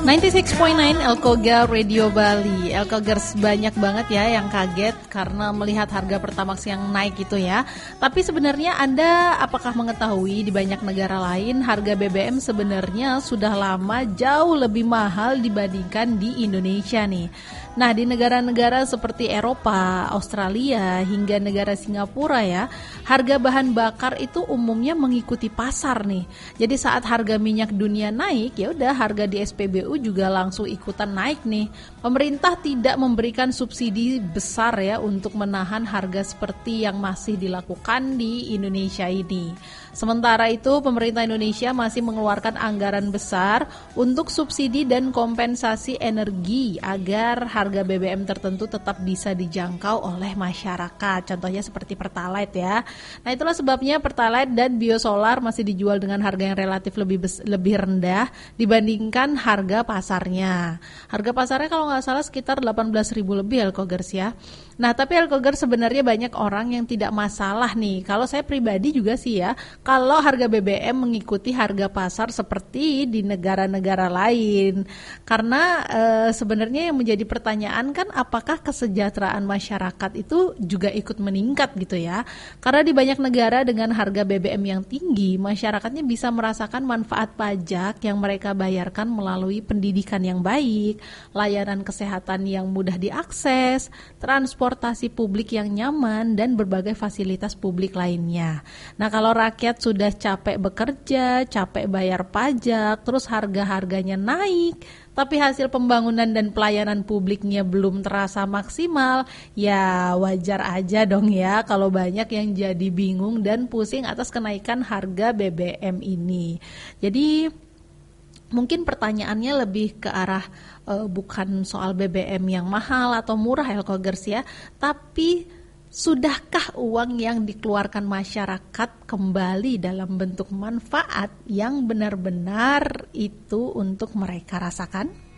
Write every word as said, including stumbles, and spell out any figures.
sembilan puluh enam koma sembilan Elkoga Radio Bali. Elkogers banyak banget ya yang kaget karena melihat harga Pertamax yang naik gitu ya. Tapi sebenarnya Anda apakah mengetahui di banyak negara lain harga B B M sebenarnya sudah lama jauh lebih mahal dibandingkan di Indonesia nih. Nah, di negara-negara seperti Eropa, Australia, hingga negara Singapura ya, harga bahan bakar itu umumnya mengikuti pasar nih. Jadi saat harga minyak dunia naik, ya udah harga di S P B U juga langsung ikutan naik nih. Pemerintah tidak memberikan subsidi besar ya untuk menahan harga seperti yang masih dilakukan di Indonesia ini. Sementara itu, pemerintah Indonesia masih mengeluarkan anggaran besar untuk subsidi dan kompensasi energi agar harga B B M tertentu tetap bisa dijangkau oleh masyarakat. Contohnya seperti Pertalite ya. Nah, itulah sebabnya Pertalite dan biosolar masih dijual dengan harga yang relatif lebih bes- lebih rendah dibandingkan harga pasarnya. Harga pasarnya kalau nggak salah sekitar delapan belas ribu lebih Elkogers ya. Nah, tapi Elkogers sebenarnya banyak orang yang tidak masalah nih. Kalau saya pribadi juga sih ya, kalau harga B B M mengikuti harga pasar seperti di negara-negara lain. Karena e, sebenarnya yang menjadi pertanyaan kan apakah kesejahteraan masyarakat itu juga ikut meningkat gitu ya. Karena di banyak negara dengan harga B B M yang tinggi, masyarakatnya bisa merasakan manfaat pajak yang mereka bayarkan melalui pendidikan yang baik, layanan kesehatan yang mudah diakses, transportasi publik yang nyaman, dan berbagai fasilitas publik lainnya. Nah, kalau rakyat sudah capek bekerja, capek bayar pajak, terus harga-harganya naik, tapi hasil pembangunan dan pelayanan publiknya belum terasa maksimal, ya wajar aja dong ya kalau banyak yang jadi bingung dan pusing atas kenaikan harga B B M ini. Jadi mungkin pertanyaannya lebih ke arah uh, bukan soal B B M yang mahal atau murah Elkogers ya, tapi sudahkah uang yang dikeluarkan masyarakat kembali dalam bentuk manfaat yang benar-benar itu untuk mereka rasakan?